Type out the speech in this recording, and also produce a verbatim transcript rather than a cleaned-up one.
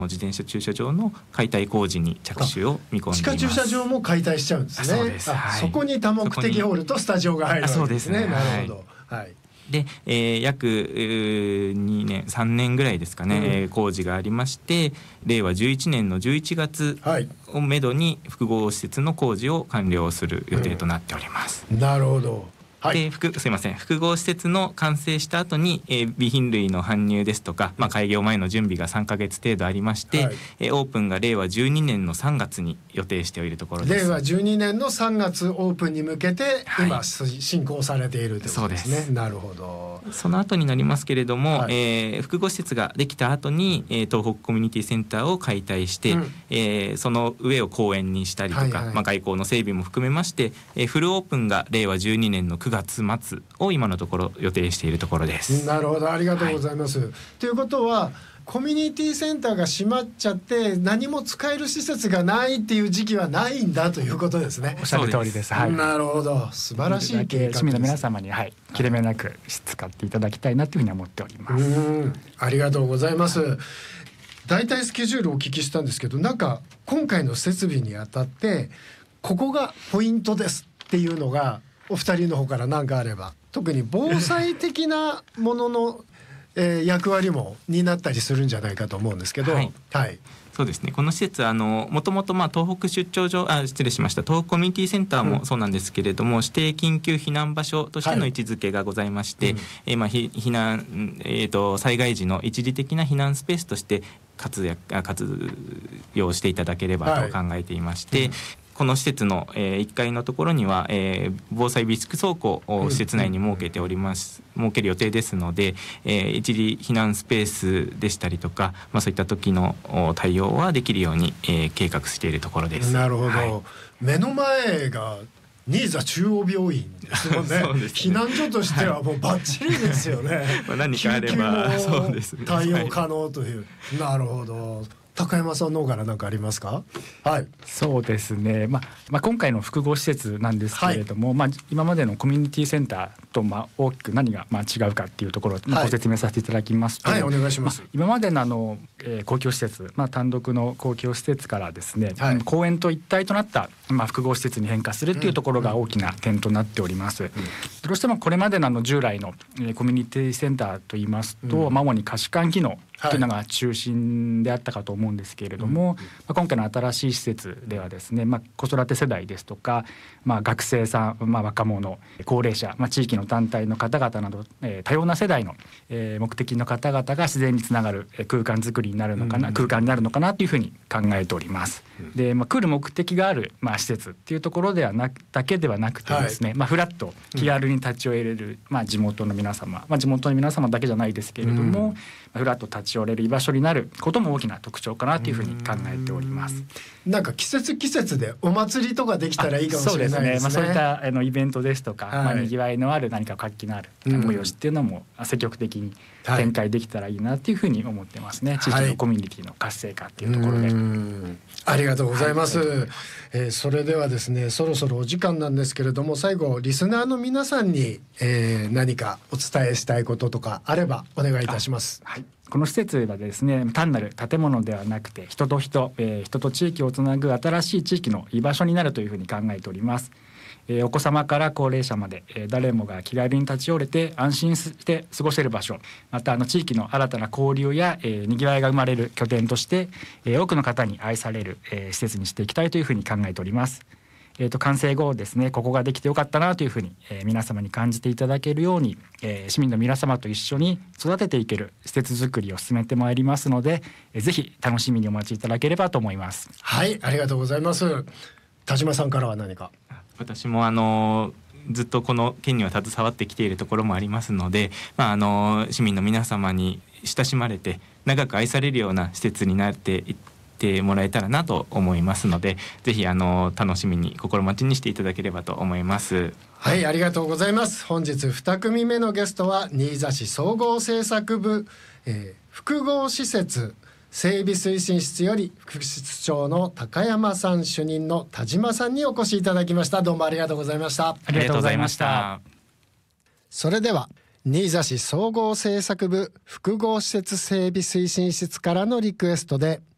自転車駐車場の解体工事に着手を見込んでいます。 地下駐車場も解体しちゃうんですね。 そうです、はい、 そこに多目的ホールとスタジオが入るわけですね。 そうですね、 なるほど、はい。 で、えー、約にねんさんねんぐらいですかね、うん、えー、工事がありまして、令和じゅういちねんのじゅういちがつをめどに複合施設の工事を完了する予定となっております、 うん、なるほど。はい、 で複すいません複合施設の完成した後に、えー、備品類の搬入ですとか、まあ、開業前の準備がさんかげつ程度ありまして、はい、えー、オープンが令和じゅうにねんのさんがつに予定しているところです。 令和じゅうにねんのさんがつオープンに向けて今、はい、進行されているということですね。そうです。 なるほど。その後になりますけれども、はい、えー、複合施設ができた後に、えー、東北コミュニティセンターを解体して、うん、えー、その上を公園にしたりとか、はいはい、まあ、外交の整備も含めまして、えー、フルオープンが令和じゅうにねんのくがつまつを今のところ予定しているところです。 なるほど、ありがとうございます、はい、ということはコミュニティセンターが閉まっちゃって何も使える施設がないっていう時期はないんだということですね。 おっしゃる通りです、はい、 なるほど、素晴らしい計画です。 市民の皆様に、はい、切れ目なく使っていただきたいなというふうに思っております。 うん、ありがとうございます、はい。だいたいスケジュールをお聞きしたんですけど、なんか今回の設備にあたってここがポイントですっていうのがお二人の方から何かあれば、特に防災的なものの、えー、役割も担ったりするんじゃないかと思うんですけど、はい、はい、 そうですね、この施設はもともと東北出張所あ失礼しました東北コミュニティセンターもそうなんですけれども、うん、指定緊急避難場所としての位置づけがございまして、はい、うん、えーまあ、避難、えーと、災害時の一時的な避難スペースとして活躍活用していただければと考えていまして、はい、うん、この施設の、えー、いっかいのところには、えー、防災備蓄倉庫を施設内に設けております、うん、設ける予定ですので、えー、一時避難スペースでしたりとか、まあ、そういった時の対応はできるように、えー、計画しているところです。 なるほど、 はい、 目の前が新座中央病院ですもん ね, ね避難所としてはもうバッチリですよね、 はい、何かあればそうです、ね、 対応可能という、はい、なるほど。高山さんの方から何かありますか。はい、 そうですね、まあまあ、今回の複合施設なんですけれども、はい、まあ、今までのコミュニティセンターとまあ大きく何がまあ違うかっていうところをご説明させていただきますと、 はいはい、お願いします。 まあ、今までのあの、えー、公共施設、まあ、単独の公共施設からですね、はい、公園と一体となった、まあ、複合施設に変化するっていうところが大きな点となっております、うんうん、どうしてもこれまでのあの従来の、えー、コミュニティセンターといいますと、うん、主に貸し館機能というのが中心であったかと思うんですけれども、はい、まあ、今回の新しい施設ではですね、まあ、子育て世代ですとか、まあ、学生さん、まあ、若者、高齢者、まあ、地域の団体の方々など、えー、多様な世代の、えー、目的の方々が自然につながる空間づくりになるのかな、うん、空間になるのかなというふうに考えております。うん、で、まあ、来る目的がある、まあ、施設っていうところではなくだけではなくてですね、はい、まあ、フラッと気軽に立ち寄れる、うん、まあ、地元の皆様、まあ、地元の皆様だけじゃないですけれども、うん、フラッと立ち寄れる居場所になることも大きな特徴かなというふうに考えております。 なんか季節季節でお祭りとかできたらいいかもしれないですね。そうですね、まあ、 そういったあのイベントですとか、はい、まあ、にぎわいのある何か活気のある催しっていうのも積極的に展開できたらいいなというふうに思ってますね、はい、地域のコミュニティの活性化っていうところで、はい、うん、 ありがとうございます、はい、えー、それではですね、そろそろお時間なんですけれども、最後リスナーの皆さんに、えー、何かお伝えしたいこととかあればお願いいたします。 はい、この施設はですね、単なる建物ではなくて人と人、えー、人と地域をつなぐ新しい地域の居場所になるというふうに考えております。えー、お子様から高齢者まで、えー、誰もが気軽に立ち寄れて安心して過ごせる場所、またあの地域の新たな交流や、えー、にぎわいが生まれる拠点として、えー、多くの方に愛される、えー、施設にしていきたいというふうに考えております。えー、と完成後ですね、ここができてよかったなというふうに、えー、皆様に感じていただけるように、えー、市民の皆様と一緒に育てていける施設づくりを進めてまいりますので、えー、ぜひ楽しみにお待ちいただければと思います。 はい、ありがとうございます。田島さんからは何か。 私もあのずっとこの件には携わってきているところもありますので、まあ、あの市民の皆様に親しまれて長く愛されるような施設になっていってもらえたらなと思いますので、ぜひあの楽しみに心待ちにしていただければと思います。 はい、ありがとうございます。本日に組目のゲストは新座市総合政策部、えー、複合施設整備推進室より副室長の高山さん、主任の田島さんにお越しいただきました。どうもありがとうございました。 ありがとうございました。 それでは新座市総合政策部複合施設整備推進室からのリクエストで